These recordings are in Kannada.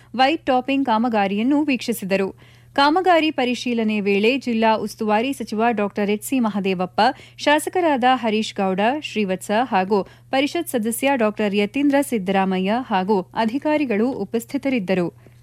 ವೈಟ್ ಟಾಪಿಂಗ್ ಕಾಮಗಾರಿಯನ್ನು ವೀಕ್ಷಿಸಿದರು. ಕಾಮಗಾರಿ ಪರಿಶೀಲನೆ ವೇಳೆ ಜಿಲ್ಲಾ ಉಸ್ತುವಾರಿ ಸಚಿವ ಡಾ ಎಚ್ ಸಿ ಮಹದೇವಪ್ಪ, ಶಾಸಕರಾದ ಹರೀಶ್ ಗೌಡ, ಶ್ರೀವತ್ಸ ಹಾಗೂ ಪರಿಷತ್ ಸದಸ್ಯ ಡಾ ಯತೀಂದ್ರ ಸಿದ್ದರಾಮಯ್ಯ ಹಾಗೂ ಅಧಿಕಾರಿಗಳು ಉಪಸ್ಥಿತರಿದ್ದರು.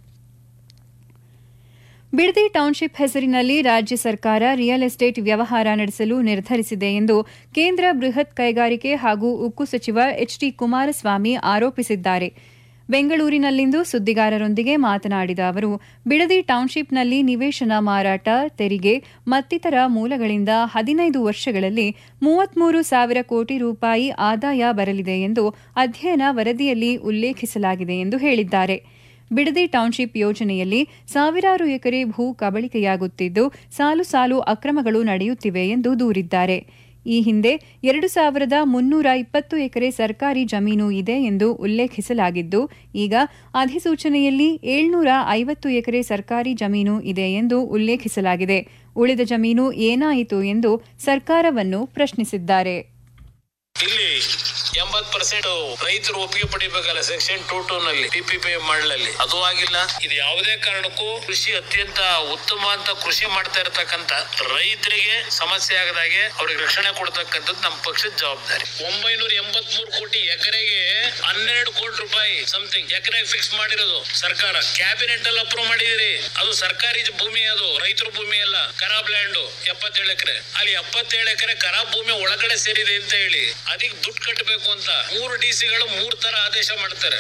ಬಿಡದಿ ಟೌನ್ಶಿಪ್ ಹೆಸರಿನಲ್ಲಿ ರಾಜ್ಯ ಸರ್ಕಾರ ರಿಯಲ್ ಎಸ್ಟೇಟ್ ವ್ಯವಹಾರ ನಡೆಸಲು ನಿರ್ಧರಿಸಿದೆ ಎಂದು ಕೇಂದ್ರ ಬೃಹತ್ ಕೈಗಾರಿಕೆ ಹಾಗೂ ಉಕ್ಕು ಸಚಿವ ಎಚ್ ಡಿ ಕುಮಾರಸ್ವಾಮಿ ಆರೋಪಿಸಿದ್ದಾರೆ. ಬೆಂಗಳೂರಿನಲ್ಲಿಂದು ಸುದ್ದಿಗಾರರೊಂದಿಗೆ ಮಾತನಾಡಿದ ಅವರು, ಬಿಡದಿ ಟೌನ್ಶಿಪ್ನಲ್ಲಿ ನಿವೇಶನ ಮಾರಾಟ, ತೆರಿಗೆ ಮತ್ತಿತರ ಮೂಲಗಳಿಂದ 15 ವರ್ಷಗಳಲ್ಲಿ 33,000 ಕೋಟಿ ರೂಪಾಯಿ ಆದಾಯ ಬರಲಿದೆ ಎಂದು ಅಧ್ಯಯನ ವರದಿಯಲ್ಲಿ ಉಲ್ಲೇಖಿಸಲಾಗಿದೆ ಎಂದು ಹೇಳಿದ್ದಾರೆ. ಬಿಡದಿ ಟೌನ್ಶಿಪ್ ಯೋಜನೆಯಲ್ಲಿ ಸಾವಿರಾರು ಎಕರೆ ಭೂ ಕಬಳಿಕೆಯಾಗುತ್ತಿದ್ದು, ಸಾಲು ಸಾಲು ಅಕ್ರಮಗಳು ನಡೆಯುತ್ತಿವೆ ಎಂದು ದೂರಿದ್ದಾರೆ. ಈ ಹಿಂದೆ 2,320 ಎಕರೆ ಸರ್ಕಾರಿ ಜಮೀನು ಇದೆ ಎಂದು ಉಲ್ಲೇಖಿಸಲಾಗಿದ್ದು, ಈಗ ಅಧಿಸೂಚನೆಯಲ್ಲಿ 750 ಎಕರೆ ಸರ್ಕಾರಿ ಜಮೀನು ಇದೆ ಎಂದು ಉಲ್ಲೇಖಿಸಲಾಗಿದೆ. ಉಳಿದ ಜಮೀನು ಏನಾಯಿತು ಎಂದು ಸರ್ಕಾರವನ್ನು ಪ್ರಶ್ನಿಸಿದ್ದಾರೆ. ಇಲ್ಲಿ 80% ರೈತರು ಒಪ್ಪಿಗೆ ಪಡಿಬೇಕಲ್ಲ ಸೆಕ್ಷನ್ 22 ನಲ್ಲಿ ಪಿಪಿಪಿ ಮಾಡಲಲ್ಲಿ, ಅದು ಆಗಿಲ್ಲ. ಇದು ಯಾವುದೇ ಕಾರಣಕ್ಕೂ ಕೃಷಿ ಅತ್ಯಂತ ಉತ್ತಮ ಅಂತ ಕೃಷಿ ಮಾಡ್ತಾ ಇರತಕ್ಕಂತ ರೈತರಿಗೆ ಸಮಸ್ಯೆ ಆಗದಾಗೆ ಅವ್ರಿಗೆ ರಕ್ಷಣೆ ಕೊಡ್ತಕ್ಕಂಥದ್ದು ನಮ್ಮ ಪಕ್ಷದ ಜವಾಬ್ದಾರಿ. 983 ಕೋಟಿ ಎಕರೆಗೆ 12 ಕೋಟಿ ರೂಪಾಯಿ ಸಮಥಿಂಗ್ ಎಕರೆಗೆ ಫಿಕ್ಸ್ ಮಾಡಿರೋದು ಸರ್ಕಾರ. ಕ್ಯಾಬಿನೆಟ್ ಅಲ್ಲಿ ಅಪ್ರೂವ್ ಮಾಡಿದಿರಿ. ಅದು ಸರ್ಕಾರಿ ಭೂಮಿ, ಅದು ರೈತರ ಭೂಮಿ ಅಲ್ಲ. ಖರಾಬ್ ಲ್ಯಾಂಡ್ 77 ಎಕರೆ, ಅಲ್ಲಿ 77 ಎಕರೆ ಖರಾಬ್ ಭೂಮಿ ಒಳಗಡೆ ಸೇರಿದೆ ಅಂತ ಹೇಳಿ ಅದಕ್ಕೆ ದುಡ್ಡು ಕಟ್ಟಬೇಕು ಅಂತ 3 ಡಿಸಿಗಳು 3 ತರ ಆದೇಶ ಮಾಡ್ತಾರೆ.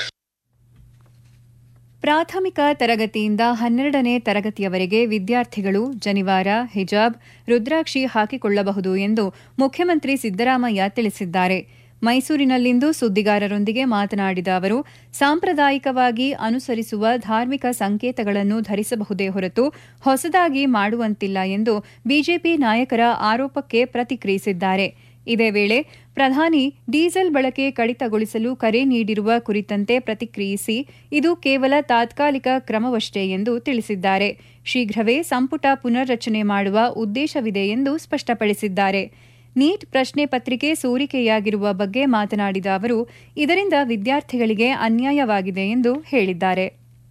ಪ್ರಾಥಮಿಕ ತರಗತಿಯಿಂದ 12ನೇ ತರಗತಿಯವರೆಗೆ ವಿದ್ಯಾರ್ಥಿಗಳು ಜನಿವಾರ, ಹಿಜಾಬ್, ರುದ್ರಾಕ್ಷಿ ಹಾಕಿಕೊಳ್ಳಬಹುದು ಎಂದು ಮುಖ್ಯಮಂತ್ರಿ ಸಿದ್ದರಾಮಯ್ಯ ತಿಳಿಸಿದ್ದಾರೆ. ಮೈಸೂರಿನಲ್ಲಿಂದು ಸುದ್ದಿಗಾರರೊಂದಿಗೆ ಮಾತನಾಡಿದ ಅವರು, ಸಾಂಪ್ರದಾಯಿಕವಾಗಿ ಅನುಸರಿಸುವ ಧಾರ್ಮಿಕ ಸಂಕೇತಗಳನ್ನು ಧರಿಸಬಹುದೇ ಹೊರತು ಹೊಸದಾಗಿ ಮಾಡುವಂತಿಲ್ಲ ಎಂದು ಬಿಜೆಪಿ ನಾಯಕರ ಆರೋಪಕ್ಕೆ ಪ್ರತಿಕ್ರಿಯಿಸಿದ್ದಾರೆ. ಇದೇ ವೇಳೆ ಪ್ರಧಾನಿ ಡೀಸೆಲ್ ಬಳಕೆ ಕಡಿತಗೊಳಿಸಲು ಕರೆ ನೀಡಿರುವ ಕುರಿತಂತೆ ಪ್ರತಿಕ್ರಿಯಿಸಿ, ಇದು ಕೇವಲ ತಾತ್ಕಾಲಿಕ ಕ್ರಮವಷ್ಟೇ ಎಂದು ತಿಳಿಸಿದ್ದಾರೆ. ಶೀಘ್ರವೇ ಸಂಪುಟ ಪುನರ್ರಚನೆ ಮಾಡುವ ಉದ್ದೇಶವಿದೆ ಎಂದು ಸ್ಪಷ್ಟಪಡಿಸಿದ್ದಾರೆ. ನೀಟ್ ಪ್ರಶ್ನೆ ಪತ್ರಿಕೆ ಸೋರಿಕೆಯಾಗಿರುವ ಬಗ್ಗೆ ಮಾತನಾಡಿದ ಅವರು, ಇದರಿಂದ ವಿದ್ಯಾರ್ಥಿಗಳಿಗೆ ಅನ್ಯಾಯವಾಗಿದೆ ಎಂದು ಹೇಳಿದ್ದಾರೆ.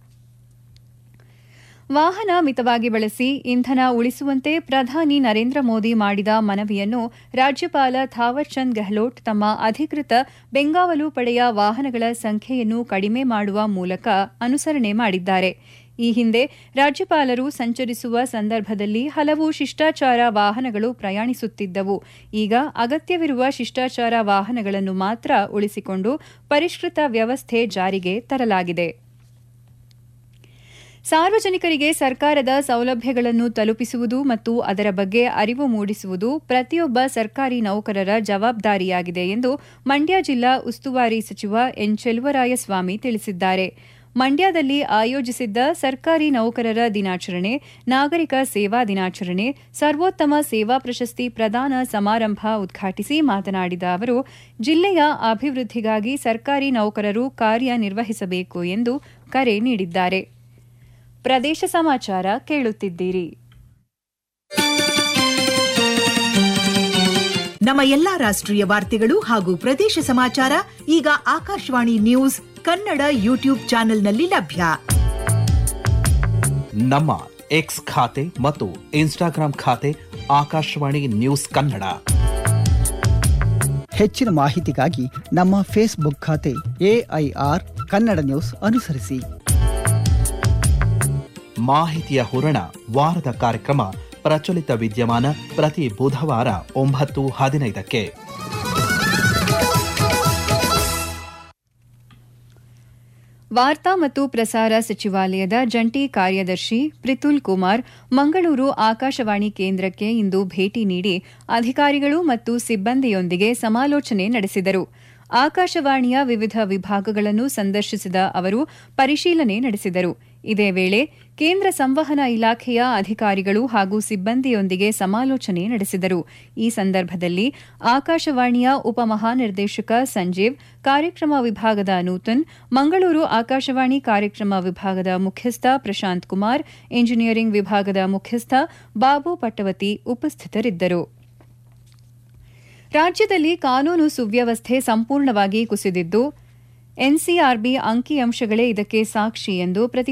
ವಾಹನ ಮಿತವಾಗಿ ಬಳಸಿ ಇಂಧನ ಉಳಿಸುವಂತೆ ಪ್ರಧಾನಿ ನರೇಂದ್ರ ಮೋದಿ ಮಾಡಿದ ಮನವಿಯನ್ನು ರಾಜ್ಯಪಾಲ ಥಾವರ್ ಚಂದ್ ಗೆಹ್ಲೋಟ್ ತಮ್ಮ ಅಧಿಕೃತ ಬೆಂಗಾವಲು ಪಡೆಯ ವಾಹನಗಳ ಸಂಖ್ಯೆಯನ್ನು ಕಡಿಮೆ ಮಾಡುವ ಮೂಲಕ ಅನುಸರಣೆ ಮಾಡಿದ್ದಾರೆ. ಈ ಹಿಂದೆ ರಾಜ್ಯಪಾಲರು ಸಂಚರಿಸುವ ಸಂದರ್ಭದಲ್ಲಿ ಹಲವು ಶಿಷ್ಟಾಚಾರ ವಾಹನಗಳು ಪ್ರಯಾಣಿಸುತ್ತಿದ್ದವು. ಈಗ ಅಗತ್ಯವಿರುವ ಶಿಷ್ಟಾಚಾರ ವಾಹನಗಳನ್ನು ಮಾತ್ರ ಉಳಿಸಿಕೊಂಡು ಪರಿಷ್ಕೃತ ವ್ಯವಸ್ಥೆ ಜಾರಿಗೆ ತರಲಾಗಿದೆ. ಸಾರ್ವಜನಿಕರಿಗೆ ಸರ್ಕಾರದ ಸೌಲಭ್ಯಗಳನ್ನು ತಲುಪಿಸುವುದು ಮತ್ತು ಅದರ ಬಗ್ಗೆ ಅರಿವು ಮೂಡಿಸುವುದು ಪ್ರತಿಯೊಬ್ಬ ಸರ್ಕಾರಿ ನೌಕರರ ಜವಾಬ್ದಾರಿಯಾಗಿದೆ ಎಂದು ಮಂಡ್ಯ ಜಿಲ್ಲಾ ಉಸ್ತುವಾರಿ ಸಚಿವ ಎನ್ ಚೆಲುವರಾಯಸ್ವಾಮಿ ತಿಳಿಸಿದ್ದಾರೆ. ಮಂಡ್ಯದಲ್ಲಿ ಆಯೋಜಿಸಿದ್ದ ಸರ್ಕಾರಿ ನೌಕರರ ದಿನಾಚರಣೆ, ನಾಗರಿಕ ಸೇವಾ ದಿನಾಚರಣೆ, ಸರ್ವೋತ್ತಮ ಸೇವಾ ಪ್ರಶಸ್ತಿ ಪ್ರದಾನ ಸಮಾರಂಭ ಉದ್ಘಾಟಿಸಿ ಮಾತನಾಡಿದ ಅವರು, ಜಿಲ್ಲೆಯ ಅಭಿವೃದ್ಧಿಗಾಗಿ ಸರ್ಕಾರಿ ನೌಕರರು ಕಾರ್ಯನಿರ್ವಹಿಸಬೇಕು ಎಂದು ಕರೆ ನೀಡಿದ್ದಾರೆ. ಪ್ರದೇಶ ಸಮಾಚಾರ ಕೇಳುತ್ತಿದ್ದೀರಿ. ನಮ್ಮ ಎಲ್ಲಾ ರಾಷ್ಟ್ರೀಯ ವಾರ್ತೆಗಳು ಹಾಗೂ ಪ್ರದೇಶ ಸಮಾಚಾರ ಈಗ ಆಕಾಶವಾಣಿ ನ್ಯೂಸ್ ಕನ್ನಡ ಯೂಟ್ಯೂಬ್ ಚಾನೆಲ್ನಲ್ಲಿ ಲಭ್ಯ. ನಮ್ಮ ಎಕ್ಸ್ ಖಾತೆ ಮತ್ತು ಇನ್ಸ್ಟಾಗ್ರಾಂ ಖಾತೆ ಆಕಾಶವಾಣಿ ನ್ಯೂಸ್ ಕನ್ನಡ. ಹೆಚ್ಚಿನ ಮಾಹಿತಿಗಾಗಿ ನಮ್ಮ ಫೇಸ್ಬುಕ್ ಖಾತೆ AIR ಕನ್ನಡ ನ್ಯೂಸ್ ಅನುಸರಿಸಿ. ಮಾಹಿತಿಯ ಹೂರಣ ವಾರದ ಕಾರ್ಯಕ್ರಮ ಪ್ರಚಲಿತ ವಿದ್ಯಮಾನ ಪ್ರತಿ ಬುಧವಾರ 9:15ಕ್ಕೆ. ವಾರ್ತಾ ಮತ್ತು ಪ್ರಸಾರ ಸಚಿವಾಲಯದ ಜಂಟಿ ಕಾರ್ಯದರ್ಶಿ ಪ್ರಿತುಲ್ ಕುಮಾರ್ ಮಂಗಳೂರು ಆಕಾಶವಾಣಿ ಕೇಂದ್ರಕ್ಕೆ ಇಂದು ಭೇಟಿ ನೀಡಿ ಅಧಿಕಾರಿಗಳು ಮತ್ತು ಸಿಬ್ಬಂದಿಯೊಂದಿಗೆ ಸಮಾಲೋಚನೆ ನಡೆಸಿದರು. ಆಕಾಶವಾಣಿಯ ವಿವಿಧ ವಿಭಾಗಗಳನ್ನು ಸಂದರ್ಶಿಸಿದ ಅವರು ಪರಿಶೀಲನೆ ನಡೆಸಿದರು. ಇದೇ ವೇಳೆ ಕೇಂದ್ರ ಸಂವಹನ ಇಲಾಖೆಯ ಅಧಿಕಾರಿಗಳು ಹಾಗೂ ಸಿಬ್ಬಂದಿಯೊಂದಿಗೆ ಸಮಾಲೋಚನೆ ನಡೆಸಿದರು. ಈ ಸಂದರ್ಭದಲ್ಲಿ ಆಕಾಶವಾಣಿಯ ಉಪಮಹಾನಿರ್ದೇಶಕ ಸಂಜೀವ್, ಕಾರ್ಯಕ್ರಮ ವಿಭಾಗದ ನೂತನ್, ಮಂಗಳೂರು ಆಕಾಶವಾಣಿ ಕಾರ್ಯಕ್ರಮ ವಿಭಾಗದ ಮುಖ್ಯಸ್ಥ ಪ್ರಶಾಂತ್ ಕುಮಾರ್, ಇಂಜಿನಿಯರಿಂಗ್ ವಿಭಾಗದ ಮುಖ್ಯಸ್ಥ ಬಾಬು ಪಟ್ಟವತಿ ಉಪಸ್ಥಿತರಿದ್ದರು. ರಾಜ್ಯದಲ್ಲಿ ಕಾನೂನು ಸುವ್ಯವಸ್ಥೆ ಸಂಪೂರ್ಣವಾಗಿ ಕುಸಿದಿದ್ದು, ಎನ್ಸಿಆರ್ಬಿ ಅಂಕಿಅಂಶಗಳೇ ಇದಕ್ಕೆ ಸಾಕ್ಷಿ ಎಂದು